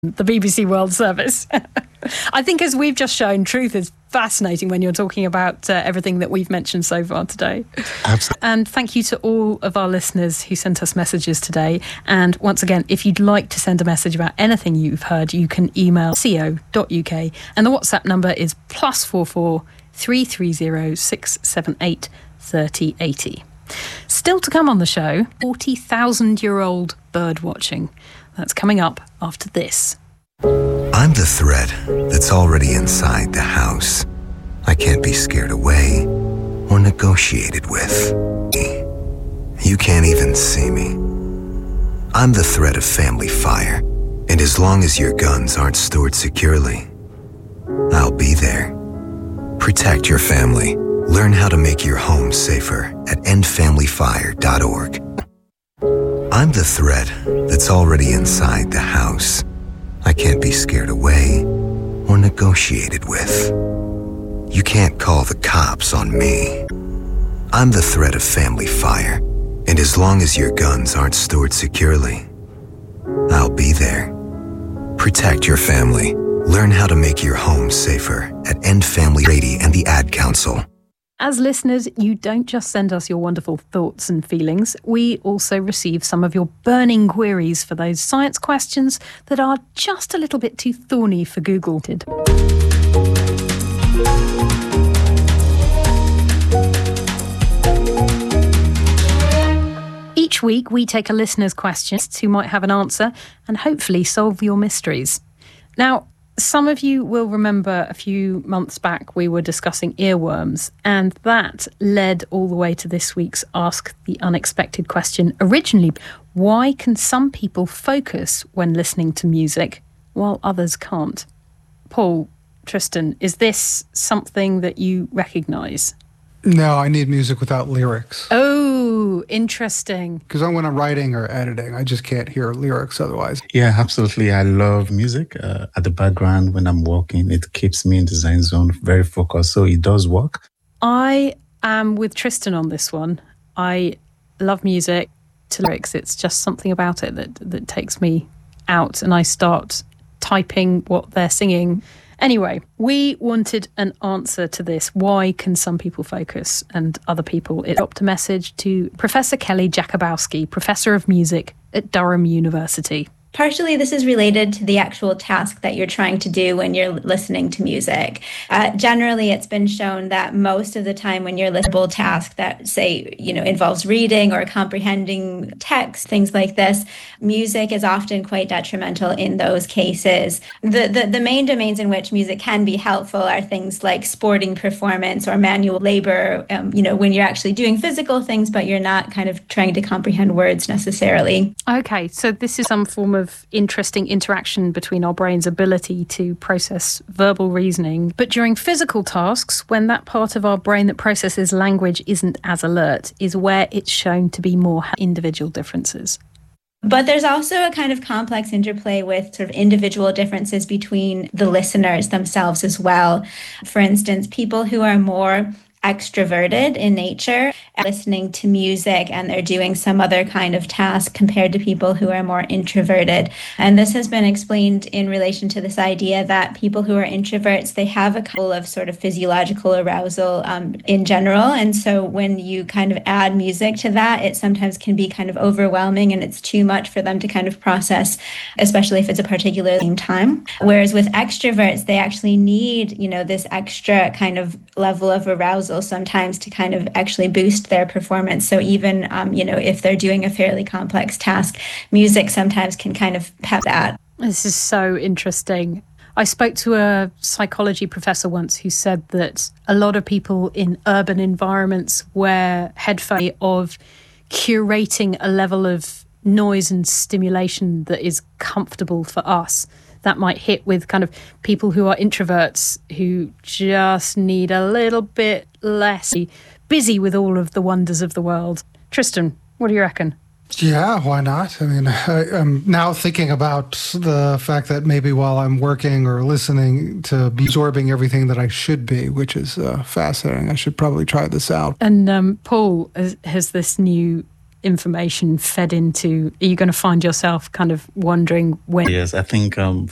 the BBC World Service. I think, as we've just shown, truth is fascinating when you're talking about everything that we've mentioned so far today. Absolutely. And thank you to all of our listeners who sent us messages today. And once again, if you'd like to send a message about anything you've heard, you can email co.uk, and the WhatsApp number is +44 330 678 3080. Still to come on the show, 40,000-year-old bird watching. That's coming up after this. I'm the thread that's already inside the house. I can't be scared away or negotiated with. You can't even see me. I'm the thread of family fire, and as long as your guns aren't stored securely, I'll be there. Protect your family. Learn how to make your home safer at endfamilyfire.org. I'm the thread that's already inside the house. I can't be scared away or negotiated with. You can't call the cops on me. I'm the thread of family fire, and as long as your guns aren't stored securely, I'll be there. Protect your family. Learn how to make your home safer at End Family Brady and the Ad Council. As listeners, you don't just send us your wonderful thoughts and feelings. We also receive some of your burning queries for those science questions that are just a little bit too thorny for Google. Each week, we take a listener's question who might have an answer and hopefully solve your mysteries. Now, some of you will remember a few months back we were discussing earworms, and that led all the way to this week's Ask the Unexpected question. Originally, why can some people focus when listening to music while others can't? Paul, Tristan, is this something that you recognise? No, I need music without lyrics. Oh, interesting. Because when I'm writing or editing, I just can't hear lyrics otherwise. Yeah, absolutely. I love music at the background when I'm walking. It keeps me in the Zen zone, very focused. So it does work. I am with Tristan on this one. I love music to lyrics. It's just something about it that takes me out, and I start typing what they're singing. Anyway, we wanted an answer to this. Why can some people focus and other people? It dropped a message to Professor Kelly Jakubowski, Professor of Music at Durham University. Partially, this is related to the actual task that you're trying to do when you're listening to music. Generally, it's been shown that most of the time when you're listening to a task that, say, involves reading or comprehending text, things like this, music is often quite detrimental in those cases. The main domains in which music can be helpful are things like sporting performance or manual labor, when you're actually doing physical things, but you're not kind of trying to comprehend words necessarily. Okay, so this is some form of interesting interaction between our brain's ability to process verbal reasoning. But during physical tasks, when that part of our brain that processes language isn't as alert, is where it's shown to be more individual differences. But there's also a kind of complex interplay with sort of individual differences between the listeners themselves as well. For instance, people who are more extroverted in nature and listening to music and they're doing some other kind of task compared to people who are more introverted. And this has been explained in relation to this idea that people who are introverts, they have a couple of sort of physiological arousal in general. And so when you kind of add music to that, it sometimes can be kind of overwhelming and it's too much for them to kind of process, especially if it's a particular time. Whereas with extroverts, they actually need, this extra kind of level of arousal sometimes to kind of actually boost their performance. So even, if they're doing a fairly complex task, music sometimes can kind of have that. This is so interesting. I spoke to a psychology professor once who said that a lot of people in urban environments wear headphones of curating a level of noise and stimulation that is comfortable for us. That might hit with kind of people who are introverts who just need a little bit less busy with all of the wonders of the world. Tristan, what do you reckon? Yeah, why not? I mean, I'm now thinking about the fact that maybe while I'm working or listening to be absorbing everything that I should be, which is fascinating. I should probably try this out. And Paul, has this new information fed into, are you going to find yourself kind of wondering when? Yes, I think